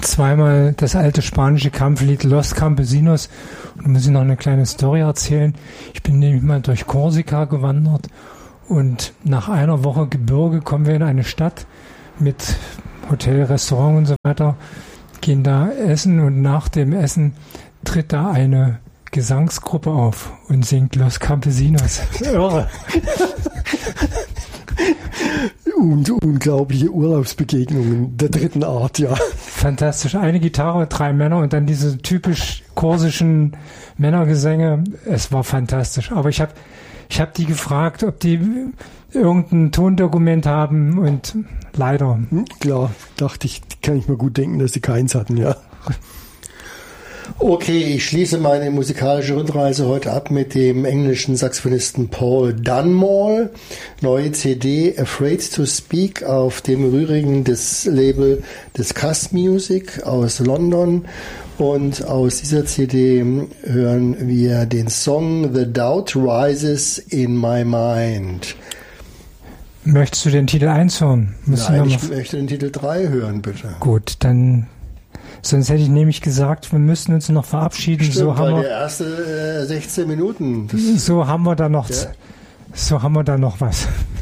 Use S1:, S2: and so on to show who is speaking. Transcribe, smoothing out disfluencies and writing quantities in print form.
S1: zweimal das alte spanische Kampflied Los Campesinos. Und da muss ich noch eine kleine Story erzählen. Ich bin nämlich mal durch Korsika gewandert und nach einer Woche Gebirge kommen wir in eine Stadt mit Hotel, Restaurant und so weiter, gehen da essen und nach dem Essen tritt da eine Gesangsgruppe auf und singt Los Campesinos. Irre.
S2: Und unglaubliche Urlaubsbegegnungen der dritten Art, ja.
S1: Fantastisch. Eine Gitarre, 3 Männer und dann diese typisch korsischen Männergesänge. Es war fantastisch. Aber ich hab die gefragt, ob die irgendein Tondokument haben und leider.
S2: Klar, dachte ich, kann ich mir gut denken, dass sie keins hatten, ja.
S3: Okay, ich schließe meine musikalische Rundreise heute ab mit dem englischen Saxophonisten Paul Dunmore. Neue CD Afraid to Speak auf dem rührigen Label Discuss Music aus London. Und aus dieser CD hören wir den Song The Doubt Rises in My Mind.
S1: Möchtest du den Titel 1 hören?
S3: Nein, ich möchte den Titel 3 hören, bitte.
S1: Gut, dann... Sonst hätte ich nämlich gesagt, wir müssten uns noch verabschieden.
S3: Stimmt,
S1: so haben wir
S3: der erste 16 Minuten.
S1: So haben wir da noch was.